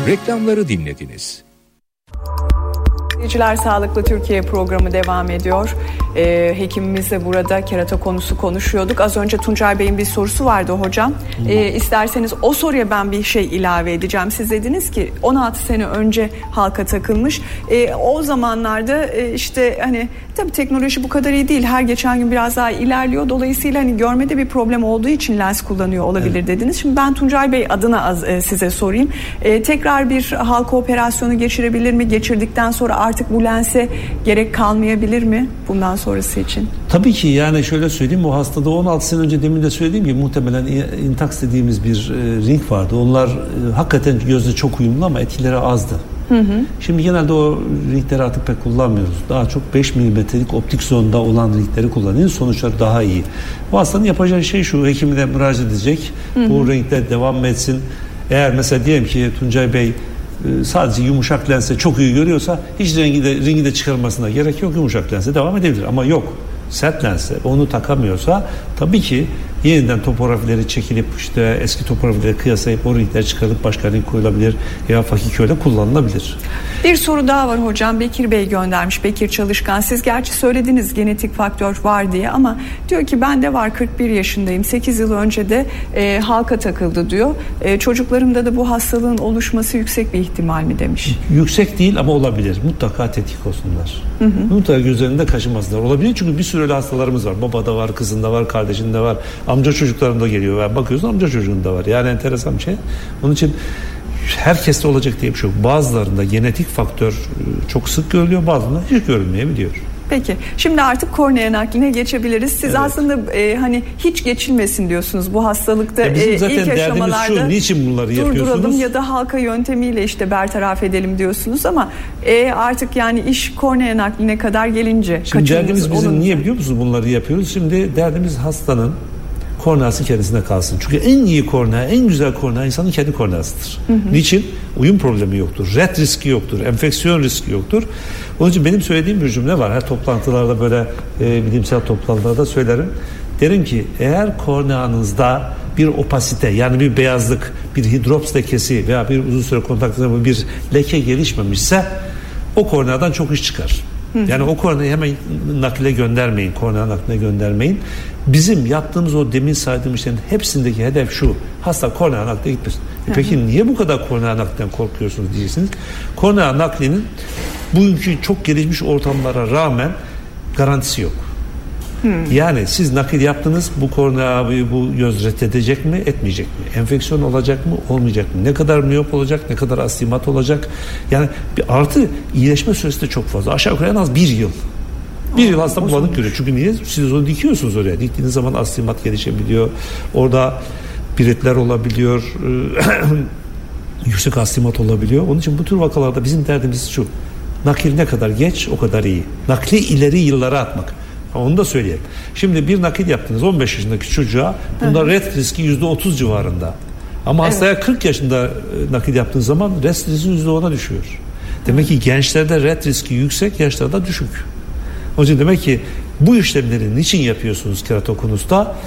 Reklamları dinlediniz. İzleyiciler, Sağlıklı Türkiye programı devam ediyor. Hekimimizle burada kerata konusu konuşuyorduk. Az önce Tuncay Bey'in bir sorusu vardı hocam. İsterseniz o soruya ben bir şey ilave edeceğim. Siz dediniz ki 16 sene önce halka takılmış. O zamanlarda işte hani tabii teknoloji bu kadar iyi değil. Her geçen gün biraz daha ilerliyor. Dolayısıyla hani görmede bir problem olduğu için lens kullanıyor olabilir dediniz. Şimdi ben Tuncay Bey adına size sorayım. Tekrar bir halka operasyonu geçirebilir mi? Geçirdikten sonra artık bu lense gerek kalmayabilir mi bundan sonrası için? Tabii ki, yani şöyle söyleyeyim, o hastada 16 sene önce demin de söylediğim gibi muhtemelen Intax dediğimiz bir ring vardı. Onlar hakikaten gözle çok uyumlu ama etkileri azdı. Şimdi genelde o ringleri artık pek kullanmıyoruz. Daha çok 5 milimetrelik optik zonda olan ringleri kullanıyoruz. Sonuçlar daha iyi. Bu hastanın yapacağı şey şu: hekimine müracaat edecek. Bu ringler devam etsin. Eğer mesela diyelim ki Tuncay Bey sadece yumuşak lense çok iyi görüyorsa hiç ringi de çıkarmasına gerek yok. Yumuşak lense devam edebilir. Ama yok, sert lense onu takamıyorsa tabii ki yeniden topografileri çekilip işte eski topografileri kıyaslayıp o ringler çıkarılıp başka ring koyulabilir veya fakikörle kullanılabilir. Bir soru daha var hocam. Bekir Bey göndermiş. Bekir Çalışkan. Siz gerçi söylediniz genetik faktör var diye ama diyor ki bende var, 41 yaşındayım. 8 yıl önce de halka takıldı diyor. Çocuklarımda da bu hastalığın oluşması yüksek bir ihtimal mi demiş. Yüksek değil ama olabilir. Mutlaka tetkik olsunlar. Mutlaka gözlerinde kaşınmasınlar. Olabilir çünkü bir sürü öyle hastalarımız var. Babada var, kızında var, kardeşinde var. Amca çocuklarında geliyor. Yani bakıyorsun amca çocuğunda var. Yani enteresan bir şey. Onun için herkeste olacak diye bir şey yok. Bazılarında genetik faktör çok sık görülüyor, bazılarında hiç görülmeyebiliyor. Peki. Şimdi artık kornea nakline geçebiliriz. Siz aslında hani hiç geçilmesin diyorsunuz bu hastalıkta. Bizim zaten ilk aşamalarda şu, niçin bunları yapıyorsunuz? Durduralım ya da halka yöntemiyle işte bertaraf edelim diyorsunuz ama artık yani iş kornea nakline kadar gelince şimdi derdimiz bizim niye biliyor musunuz bunları yapıyoruz? Şimdi derdimiz hastanın korneası kendisine kalsın. Çünkü en iyi kornea, en güzel kornea insanın kendi korneasıdır. Niçin? Uyum problemi yoktur. Ret riski yoktur. Enfeksiyon riski yoktur. Onun için benim söylediğim bir cümle var. Her toplantılarda böyle bilimsel toplantılarda söylerim. Derim ki eğer korneanızda bir opasite, yani bir beyazlık, bir hidrops lekesi veya bir uzun süre kontakta bir leke gelişmemişse o korneadan çok iş çıkar. Yani o korneayı hemen nakile göndermeyin. Kornea nakline göndermeyin. Bizim yaptığımız o demin saydığım işlerin hepsindeki hedef şu: hasta kornea nakline gitmesin. Peki niye bu kadar kornea naklinden korkuyorsunuz diyeceksiniz. Kornea naklinin bugünkü çok gelişmiş ortamlara rağmen garantisi yok. Yani siz nakil yaptınız, bu korneayı bu göz reddedecek mi, etmeyecek mi? Enfeksiyon olacak mı, olmayacak mı? Ne kadar miyop olacak, ne kadar astigmat olacak? Yani bir artı iyileşme süresi de çok fazla. Aşağı yukarı en az 1 yıl. Bir yıl hasta bulanık görüyor. Çünkü niye? Siz onu dikiyorsunuz oraya. Diktiğiniz zaman astigmat gelişebiliyor. Orada piretler olabiliyor. Yüksek astigmat olabiliyor. Onun için bu tür vakalarda bizim derdimiz şu: nakil ne kadar geç o kadar iyi. Nakli ileri yıllara atmak. Onu da söyleyeyim. Şimdi bir nakil yaptınız 15 yaşındaki çocuğa, bunda ret riski %30 civarında. Ama hastaya 40 yaşında nakil yaptığınız zaman ret riski %10'a düşüyor. Demek ki gençlerde ret riski yüksek, yaşlarda düşük. O yüzden demek ki bu işlemleri niçin yapıyorsunuz keratokonusta?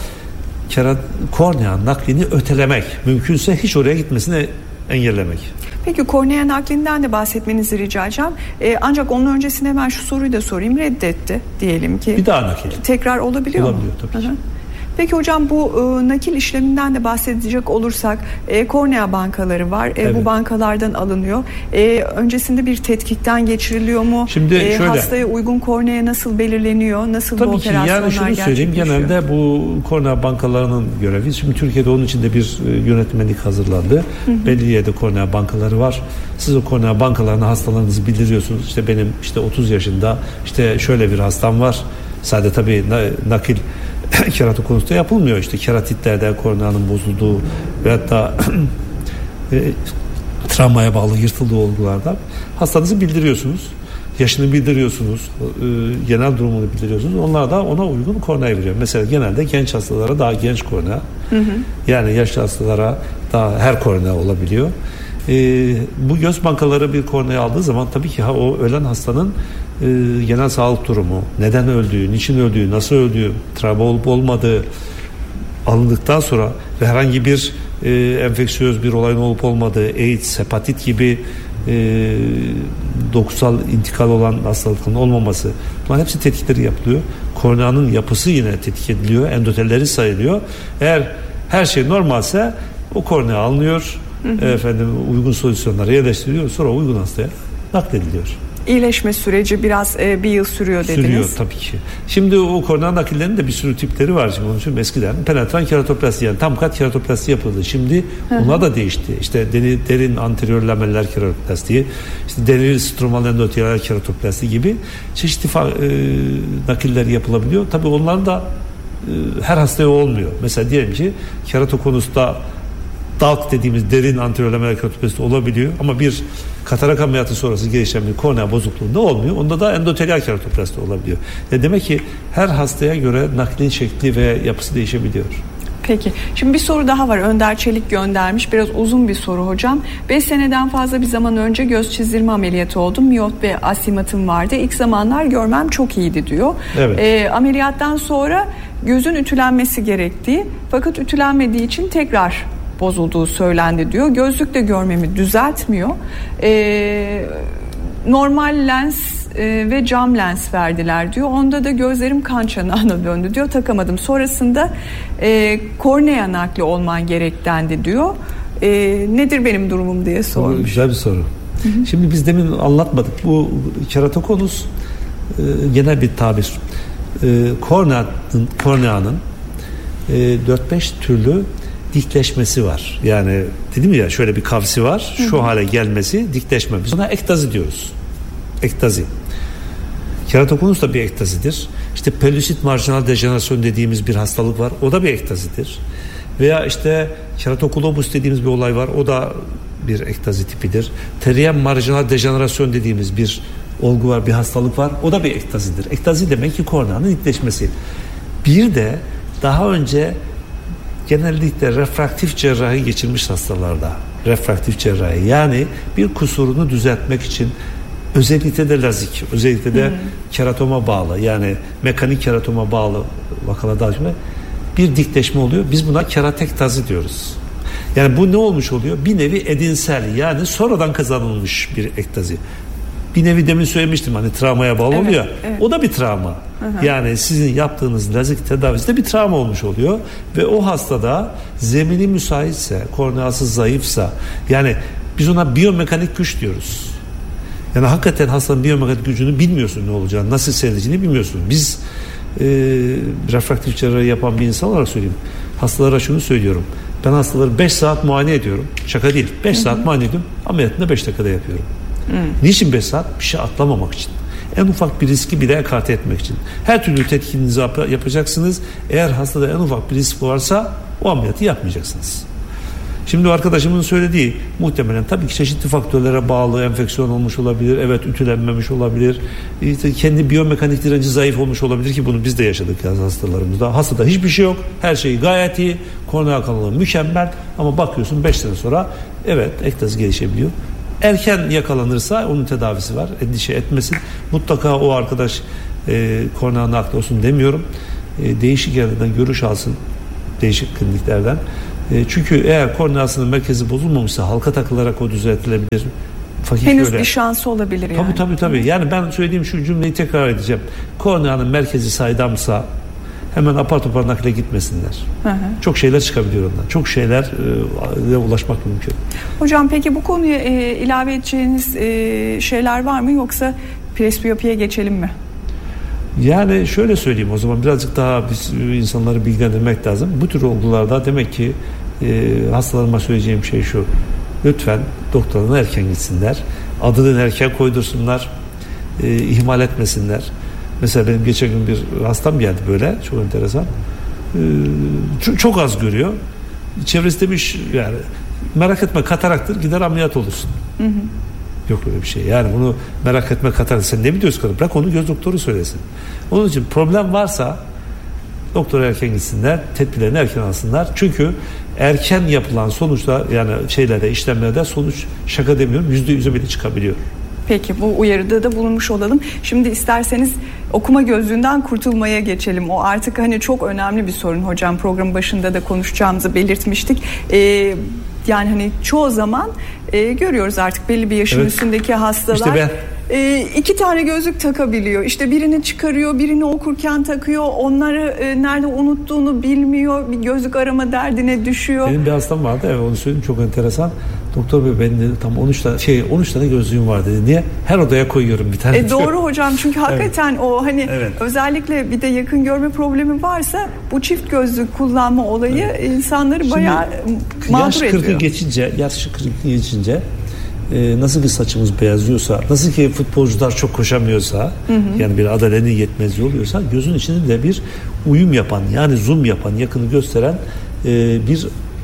Kornea naklini ötelemek, mümkünse hiç oraya gitmesini engellemek. Peki kornea naklinden de bahsetmenizi rica edeceğim. Ancak onun öncesinde hemen şu soruyu da sorayım. Reddetti diyelim ki. Bir daha nakil. Tekrar olabiliyor mu? Olabiliyor tabii ki. Peki hocam, bu nakil işleminden de bahsedecek olursak kornea bankaları var. Bu bankalardan alınıyor. Öncesinde bir tetkikten geçiriliyor mu? Şimdi şöyle, hastaya uygun kornea nasıl belirleniyor? Nasıl tabii bu operasyonlar gerçekleşiyor? Tabii ki, yani şunu söyleyeyim, genelde bu kornea bankalarının görevi. Şimdi Türkiye'de onun için de bir yönetmelik hazırlandı. Belli yerde kornea bankaları var. Siz o kornea bankalarına hastalarınızı bildiriyorsunuz. İşte benim 30 yaşında işte şöyle bir hastam var. Sadece tabii nakil keratokonusunda yapılmıyor. İşte keratitlerde korneanın bozulduğu veyahut da travmaya bağlı yırtıldığı olgularda hastanızı bildiriyorsunuz. Yaşını bildiriyorsunuz. Genel durumunu bildiriyorsunuz. Onlar da ona uygun kornea veriyor. Mesela genelde genç hastalara daha genç kornea. Yani yaşlı hastalara daha her kornea olabiliyor. Bu göz bankaları bir kornea aldığı zaman tabii ki o ölen hastanın genel sağlık durumu, neden öldüğü, niçin öldüğü, nasıl öldüğü, travma olup olmadığı alındıktan sonra ve herhangi bir enfeksiyöz bir olayın olup olmadığı, AIDS, hepatit gibi dokusal intikal olan hastalıkların olmaması, bunların hepsi tetkikleri yapılıyor. Korneanın yapısı yine tetkik ediliyor, endotelleri sayılıyor. Eğer her şey normalse o kornea alınıyor, uygun solüsyonlara yerleştiriliyor, sonra uygun hastaya naklediliyor. İyileşme süreci biraz bir yıl sürüyor dediniz. Sürüyor tabii ki. Şimdi o kornea nakillerinin de bir sürü tipleri var. Şimdi onun için eskiden penetran keratoplasti, yani tam kat keratoplasti yapıldı. Şimdi onlar da değişti. İşte derin anterior lameller keratoplasti, işte derin stromal endotelial keratoplasti gibi çeşitli nakiller yapılabiliyor. Tabii onlar da her hastaya olmuyor. Mesela diyelim ki keratokonusta dalk dediğimiz derin anterior lameller keratoplasti olabiliyor ama bir katarak ameliyatı sonrası gelişen bir kornea bozukluğunda olmuyor. Onda da endotelial keratoplasti olabiliyor. Demek ki her hastaya göre naklin şekli ve yapısı değişebiliyor. Peki. Şimdi bir soru daha var. Önder Çelik göndermiş. Biraz uzun bir soru hocam. 5 seneden fazla bir zaman önce göz çizdirme ameliyatı oldum. Miyop ve astigmatım vardı. İlk zamanlar görmem çok iyiydi diyor. Evet. Ameliyattan sonra gözün ütülenmesi gerektiği, fakat ütülenmediği için tekrar bozulduğu söylendi diyor. Gözlükle görmemi düzeltmiyor. Normal lens ve cam lens verdiler diyor. Onda da gözlerim kan çanağına döndü diyor. Takamadım. Sonrasında kornea nakli olman gerek dendi diyor. Nedir benim durumum diye sormuş. Güzel bir soru. Şimdi biz demin anlatmadık. Bu keratokonus genel bir tabir. Korneanın 4-5 türlü dikleşmesi var. Yani dedim ya, şöyle bir kavsi var. Şu hale gelmesi dikleşme. Biz ona ektazi diyoruz. Ektazi. Keratokonus da bir ektazidir. İşte pelüsit marjinal dejenerasyon dediğimiz bir hastalık var. O da bir ektazidir. Veya işte keratokolobus dediğimiz bir olay var. O da bir ektazi tipidir. Teriyem marjinal dejenerasyon dediğimiz bir olgu var, bir hastalık var. O da bir ektazidir. Ektazi demek ki korneanın dikleşmesi. Bir de daha önce genellikle refraktif cerrahi geçirmiş hastalarda, refraktif cerrahi, yani bir kusurunu düzeltmek için, özellikle de lazik, özellikle de keratoma bağlı, yani mekanik keratoma bağlı vakalarda bir dikleşme oluyor. Biz buna keratektazi diyoruz. Yani bu ne olmuş oluyor? Bir nevi edinsel, yani sonradan kazanılmış bir ektazi. Bir nevi demin söylemiştim, hani travmaya bağlı oluyor. Evet. O da bir travma. Yani sizin yaptığınız lazik tedavisi de bir travma olmuş oluyor ve o hastada zemini müsaitse, korneası zayıfsa, yani biz ona biyomekanik güç diyoruz. Yani hakikaten hastanın biyomekanik gücünü bilmiyorsun, ne olacağını, nasıl seyredeceğini bilmiyorsun. Biz refraktif cerrahi yapan bir insan olarak söyleyeyim. Hastalara şunu söylüyorum. Ben hastaları 5 saat muayene ediyorum. Şaka değil. 5 saat muayene ediyorum. Ameliyatını da 5 dakikada yapıyorum. Niçin 5 saat? Bir şey atlamamak için. En ufak bir riski bile ekarte etmek için. Her türlü tetkikinizi yapacaksınız. Eğer hastada en ufak bir risk varsa o ameliyatı yapmayacaksınız. Şimdi arkadaşımın söylediği muhtemelen tabii ki çeşitli faktörlere bağlı, enfeksiyon olmuş olabilir, evet ütülenmemiş olabilir, işte kendi biyomekanik direnci zayıf olmuş olabilir ki bunu biz de yaşadık yani hastalarımızda. Hastada hiçbir şey yok, her şey gayet iyi, kornea kanalı mükemmel ama bakıyorsun 5 sene sonra evet ektazi gelişebiliyor. Erken yakalanırsa onun tedavisi var, endişe etmesin. Mutlaka o arkadaş kornea nakli olsun demiyorum. Değişik yerlerden görüş alsın, değişik kliniklerden. Çünkü eğer korneasının merkezi bozulmamışsa halka takılarak o düzeltilebilir. Henüz bir şansı olabilir yani. Tabii. Yani ben söylediğim şu cümleyi tekrar edeceğim. Korneanın merkezi saydamsa hemen apar topar nakle gitmesinler. Çok şeyler çıkabiliyor ondan. Çok şeylere ulaşmak mümkün. Hocam peki bu konuya ilave edeceğiniz şeyler var mı, yoksa presbiyopiye geçelim mi? Yani şöyle söyleyeyim o zaman, birazcık daha biz insanları bilgilendirmek lazım. Bu tür olgularda demek ki hastalarıma söyleyeceğim şey şu: lütfen doktoruna erken gitsinler, adını erken koydursunlar, ihmal etmesinler. Mesela benim geçen gün bir hastam geldi böyle, çok enteresan, çok az görüyor, çevresi demiş yani merak etme kataraktır, gider ameliyat olursun. Yok öyle bir şey. Yani bunu merak etme katar. Sen ne biliyorsun kadar? Bırak onu göz doktoru söylesin. Onun için problem varsa doktora erken gitsinler, tedbirlerini erken alsınlar. Çünkü erken yapılan sonuçlar, yani işlemlerde sonuç, şaka demiyorum, %100'e bile çıkabiliyor. Peki, bu uyarıda da bulunmuş olalım. Şimdi isterseniz okuma gözlüğünden kurtulmaya geçelim. O artık hani çok önemli bir sorun hocam. Programın başında da konuşacağımızı belirtmiştik. Yani hani çoğu zaman görüyoruz artık belli bir yaşın üstündeki hastalar. İşte 2 tane gözlük takabiliyor. İşte birini çıkarıyor, birini okurken takıyor. Onları nerede unuttuğunu bilmiyor. Bir gözlük arama derdine düşüyor. Benim bir hastam vardı. Evet, onu söyleyeyim, çok enteresan. Doktor bey, ben dedi tam 13 tane gözlüğüm var dedi. Niye? Her odaya koyuyorum bir tane. Doğru hocam, çünkü hakikaten o hani özellikle bir de yakın görme problemi varsa bu çift gözlük kullanma olayı insanları bayağı mağdur ediyor. Yaş 40'ı geçince nasıl ki saçımız beyazlıyorsa, nasıl ki futbolcular çok koşamıyorsa, yani bir adalenin yetmezliği oluyorsa, gözün içinde de bir uyum yapan, yani zoom yapan, yakını gösteren bir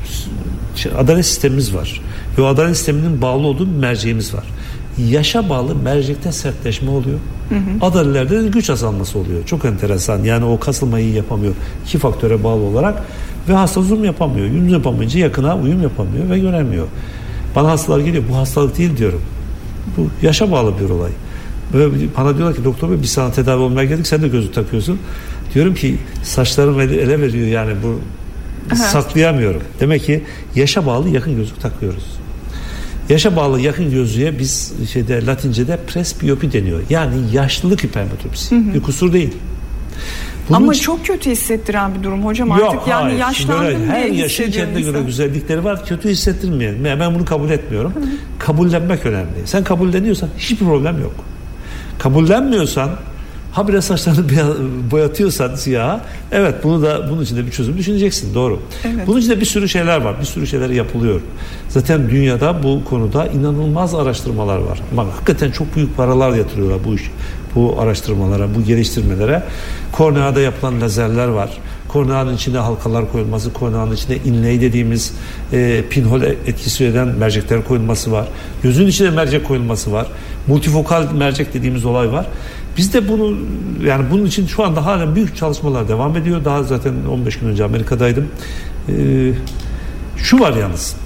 adalet sistemimiz var. Ve o adalet sisteminin bağlı olduğu bir merceğimiz var. Yaşa bağlı mercekte sertleşme oluyor. Adalelerde de güç azalması oluyor. Çok enteresan. Yani o kasılmayı yapamıyor. 2 faktöre bağlı olarak ve hasta zoom yapamıyor. Zoom yapamayınca yakına uyum yapamıyor ve göremiyor. Bana hastalar geliyor. Bu hastalık değil diyorum. Bu yaşa bağlı bir olay. Böyle bana diyorlar ki doktor bey, biz sana tedavi olmaya geldik, sen de gözlük takıyorsun. Diyorum ki saçlarım ele veriyor, yani bu saklayamıyorum. Demek ki yaşa bağlı yakın gözlük takıyoruz. Yaşa bağlı yakın gözlüğe biz Latince'de presbiyopi deniyor. Yani yaşlılık hipermetropisi. Bir kusur değil. Ama çok kötü hissettiren bir durum hocam. Artık yani yaşlandım diye her yaşın kendine göre güzellikleri var. Kötü hissettirmeyelim. Ben bunu kabul etmiyorum. Kabullenmek önemli. Sen kabulleniyorsan hiçbir problem yok. Kabullenmiyorsan, habire saçlarını boyatıyorsan siyaha, evet, bunun için de bir çözüm düşüneceksin. Doğru. Evet. Bunun için de bir sürü şeyler var. Bir sürü şeyler yapılıyor. Zaten dünyada bu konuda inanılmaz araştırmalar var. Ama hakikaten çok büyük paralar yatırıyorlar bu araştırmalara, bu geliştirmelere. Korneada yapılan lazerler var. Korneanın içine halkalar koyulması, korneanın içine inlay dediğimiz pinhole etkisi eden mercekler koyulması var. Gözün içine mercek koyulması var. Multifokal mercek dediğimiz olay var. Biz de bunun için şu anda halen büyük çalışmalar devam ediyor. Daha zaten 15 gün önce Amerika'daydım. Şu var yalnız.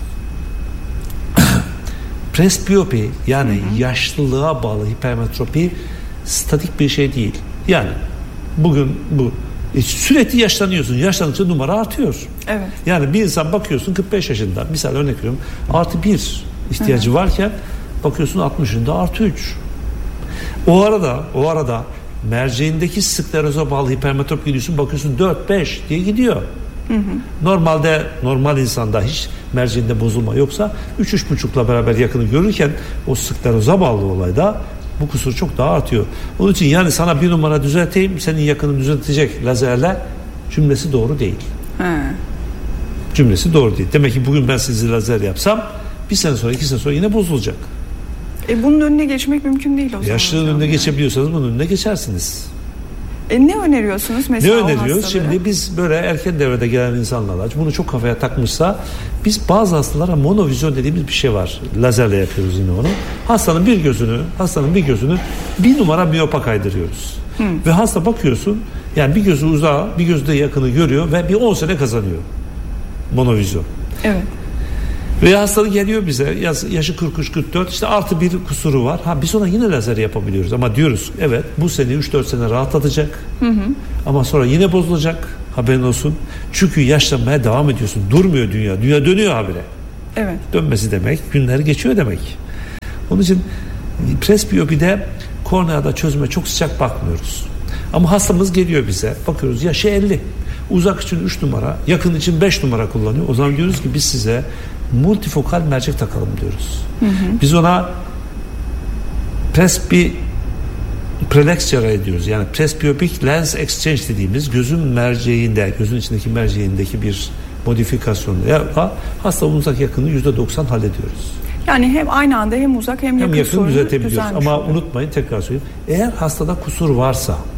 Presbiyopi, yani yaşlılığa bağlı hipermetropi statik bir şey değil. Yani bugün sürekli yaşlanıyorsun. Yaşlandıkça numara artıyor. Evet. Yani bir insan bakıyorsun 45 yaşında. Misal örnek veriyorum. +1 ihtiyacı varken bakıyorsun 60'ında +3. O arada merceğindeki skleroza bağlı hipermetrop gidiyorsun, bakıyorsun 4-5 diye gidiyor. Normal insanda hiç merceğinde bozulma yoksa 3-3,5'la beraber yakını görürken o skleroza bağlı olayda bu kusur çok daha artıyor. Onun için yani sana bir numara düzelteyim, senin yakını düzeltecek lazerler cümlesi doğru değil. Cümlesi doğru değil. Demek ki bugün ben sizi lazer yapsam 1 sene sonra 2 sene sonra yine bozulacak. Bunun önüne geçmek mümkün değil o zaman. Yaşlılığın önüne geçebiliyorsanız bunun önüne geçersiniz. Ne öneriyorsunuz mesela? Ne öneriyoruz? Şimdi biz böyle erken devrede gelen insanlarla bunu çok kafaya takmışsa, biz bazı hastalara monovizyon dediğimiz bir şey var. Lazerle yapıyoruz yine onu. Hastanın bir gözünü 1 numara miyopa kaydırıyoruz. Ve hasta bakıyorsun, yani bir gözü uzağa, bir gözü de yakını görüyor ve bir 10 sene kazanıyor. Monovizyon. Evet. Ve hastalık geliyor bize, yaşı 43-44, işte +1 kusuru var. Biz ona yine lazer yapabiliyoruz ama diyoruz evet, bu seni 3-4 sene rahatlatacak. Ama sonra yine bozulacak, haberin olsun. Çünkü yaşlanmaya devam ediyorsun. Durmuyor dünya. Dünya dönüyor habire. Evet. Dönmesi demek, günler geçiyor demek. Onun için presbiyopide korneada çözüme çok sıcak bakmıyoruz. Ama hastamız geliyor bize, bakıyoruz yaşı 50. Uzak için 3 numara, yakın için 5 numara kullanıyor. O zaman diyoruz ki biz size multifokal mercek takalım diyoruz. Biz ona prelex cerrahi diyoruz. Yani presbiyopik lens exchange dediğimiz gözün içindeki merceğindeki bir modifikasyonla hasta uzak yakını %90 hallediyoruz. Yani hem aynı anda hem uzak hem yakın düzeltebiliyoruz. Ama unutmayın, tekrar söyleyeyim. Eğer hastada kusur varsa,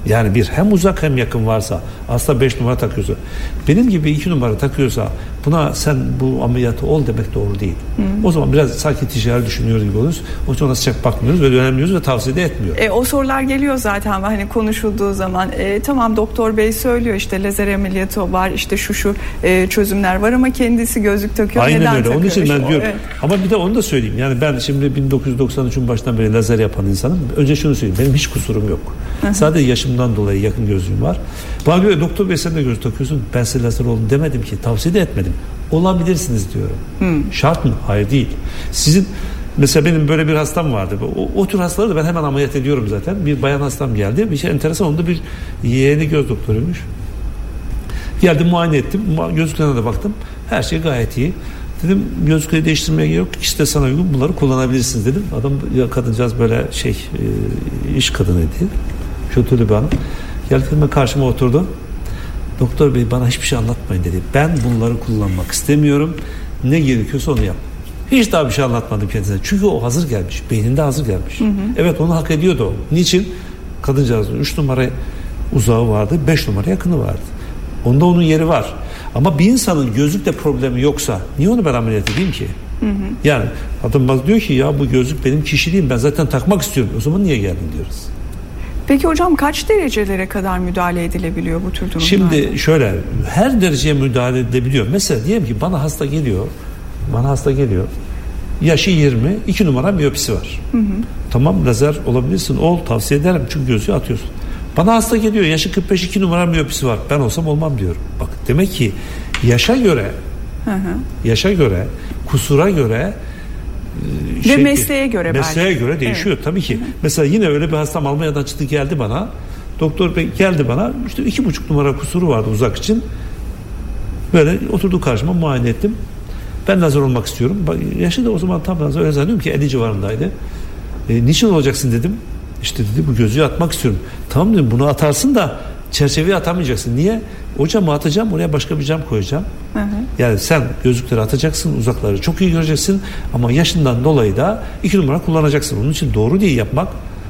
Yani bir hem uzak hem yakın varsa, hasta 5 numara takıyorsa, benim gibi 2 numara takıyorsa buna sen bu ameliyatı ol demek doğru değil. O zaman biraz sanki ticari düşünüyor gibi oluruz. O yüzden ona sıcak bakmıyoruz ve önemliyoruz ve tavsiye de etmiyor. O sorular geliyor zaten hani konuşulduğu zaman. Tamam doktor bey söylüyor işte lazer ameliyatı var, işte şu çözümler var ama kendisi gözlük takıyor. Aynen neden öyle. takıyor? Onun için ben diyorum. Evet. Ama bir de onu da söyleyeyim. Yani ben şimdi 1993'ün başından beri lazer yapan insanım. Önce şunu söyleyeyim. Benim hiç kusurum yok. Sadece yaşımdan dolayı yakın gözlüğüm var. Bana diyor doktor bey sen de gözlük takıyorsun. Ben size lazer olun demedim ki. Tavsiye de etmedim. Olabilirsiniz diyorum. Şart mı? Hayır değil. Sizin mesela benim böyle bir hastam vardı. O tür hastaları da ben hemen ameliyat ediyorum zaten. Bir bayan hastam geldi. Bir şey enteresan, onda bir yeğeni göz doktoruymuş. Geldim, muayene ettim. Gözlüklerine de baktım. Her şey gayet iyi. Dedim gözlükleri değiştirmeye gerek yok. İşte sana uygun, bunları kullanabilirsiniz dedim. Adam ya kadıncağız böyle iş kadınıydı. Şöyle bir hanım. Geldi karşıma oturdu. Doktor bey bana hiçbir şey anlatmayın dedi. Ben bunları kullanmak istemiyorum. Ne gerekiyorsa onu yap. Hiç daha bir şey anlatmadım kendisine. Çünkü o hazır gelmiş. Beyninde hazır gelmiş. Evet, onu hak ediyordu o. Niçin? Kadıncağızın 3 numara uzağı vardı. 5 numara yakını vardı. Onda onun yeri var. Ama bir insanın gözlükle problemi yoksa niye onu ben ameliyat edeyim ki? Yani adam bana diyor ki ya bu gözlük benim kişiliğim, ben zaten takmak istiyorum. O zaman niye geldin diyoruz. Peki hocam kaç derecelere kadar müdahale edilebiliyor bu tür durumlarda? Şimdi şöyle, her dereceye müdahale edilebiliyor. Mesela diyelim ki bana hasta geliyor. Yaşı 20, 2 numara miyopisi var. Tamam, lazer olabilirsin, ol, tavsiye ederim çünkü gözlüğü atıyorsun. Bana hasta geliyor, yaşı 45, 2 numara miyopisi var. Ben olsam olmam diyorum. Bak demek ki yaşa göre, kusura göre ve mesleğe göre değişiyor tabii ki. Mesela yine öyle bir hastam Almanya'dan çıktı, geldi bana. Doktor bey geldi bana, işte 2,5 numara kusuru vardı uzak için. Böyle oturdu karşıma, muayene ettim. Ben lazer olmak istiyorum. Yaşı da o zaman tam lazer, öyle zannediyorum ki 50 civarındaydı. Niçin olacaksın dedim. İşte dedi bu gözlüğü atmak istiyorum. Tamam dedim, bunu atarsın da çerçeveye atamayacaksın. Niye? O camı atacağım, oraya başka bir cam koyacağım. Yani sen gözlükleri atacaksın, uzakları çok iyi göreceksin ama yaşından dolayı da 2 numara kullanacaksın. Onun için doğru değil yapmak.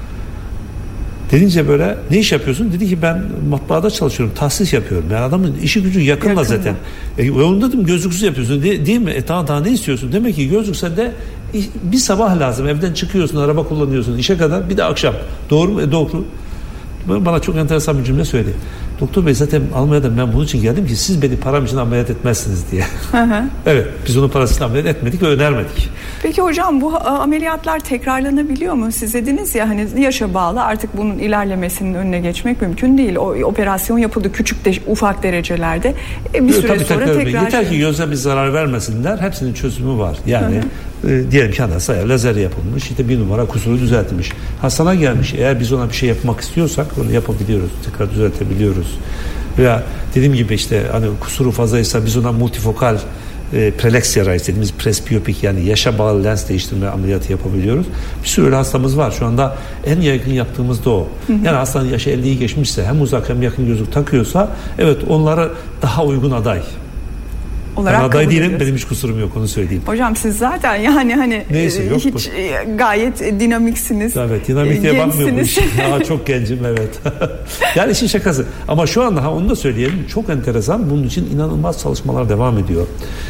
Dedince böyle ne iş yapıyorsun? Dedi ki ben matbaada çalışıyorum, tahsis yapıyorum. Yani adamın işi gücü yakınla zaten. Onu dedim gözlüksüz yapıyorsun değil mi? Daha ne istiyorsun? Demek ki gözlük sende bir sabah lazım. Evden çıkıyorsun, araba kullanıyorsun işe kadar, bir de akşam. Doğru mu? Doğru. Bana çok enteresan bir cümle söyledi. Doktor bey zaten Almanya'dan ben bunun için geldim ki siz beni param için ameliyat etmezsiniz diye. Evet, biz onun parasını ameliyat etmedik ve önermedik. Peki hocam bu ameliyatlar tekrarlanabiliyor mu? Siz dediniz ya hani yaşa bağlı, artık bunun ilerlemesinin önüne geçmek mümkün değil. O operasyon yapıldı ufak derecelerde. Bir süre sonra tekrar. Yeter ki gözle bir zarar vermesinler. Hepsinin çözümü var. Yani diyelim ki hastaya lazer yapılmış, işte 1 numara kusuru düzeltilmiş. Hastana gelmiş. Eğer biz ona bir şey yapmak istiyorsak onu yapabiliyoruz. Tekrar düzeltebiliyoruz. Veya dediğim gibi işte hani kusuru fazlaysa biz ona multifokal prelexiya dediğimiz presbiyopik, yani yaşa bağlı lens değiştirme ameliyatı yapabiliyoruz. Bir sürü öyle hastamız var. Şu anda en yaygın yaptığımız da o. Yani hastanın yaşı 50'yi geçmişse, hem uzak hem yakın gözlük takıyorsa, evet, onlara daha uygun aday. Ben aday değilim, benim hiç kusurum yok, onu söyleyeyim. Hocam siz zaten yani hani hiç gayet dinamiksiniz. Evet, dinamik diye bakmıyor bu iş. Çok gencim, evet. Yani işin şakası. Ama şu anda onu da söyleyelim, çok enteresan, bunun için inanılmaz çalışmalar devam ediyor.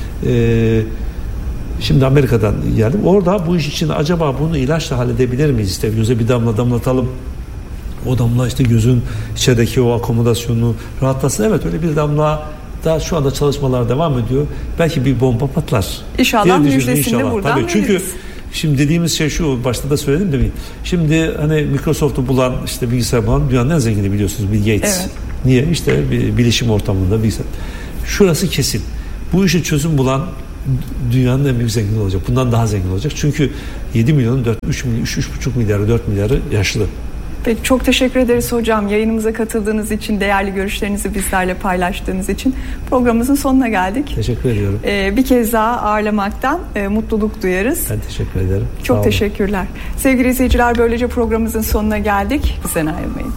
Şimdi Amerika'dan geldim. Orada bu iş için acaba bunu ilaçla halledebilir miyiz? İşte göze bir damla damlatalım. O damla işte gözün içerideki o akomodasyonunu rahatlasın. Evet, öyle bir damla. Daha şu anda çalışmalar devam ediyor. Belki bir bomba patlar. İnşallah müjdesini buradan veririz. Çünkü şimdi dediğimiz şey şu, başta da söyledim değil mi? Şimdi hani Microsoft'u bulan, işte bilgisayar bulan dünyanın en zengini biliyorsunuz, Bill Gates. Evet. Niye? İşte bilişim ortamında bilgisayar. Şurası kesin. Bu işe çözüm bulan dünyanın en büyük zengini olacak. Bundan daha zengin olacak. Çünkü 7 milyonun 3,5 milyarı, 4 milyarı yaşlı. Peki, çok teşekkür ederiz hocam. Yayınımıza katıldığınız için, değerli görüşlerinizi bizlerle paylaştığınız için. Programımızın sonuna geldik. Teşekkür ediyorum. Bir kez daha ağırlamaktan mutluluk duyarız. Ben teşekkür ederim. Çok teşekkürler. Sevgili izleyiciler, böylece programımızın sonuna geldik. Bizden ayrılmayın.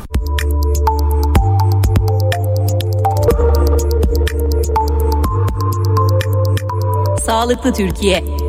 Sağlıklı Türkiye.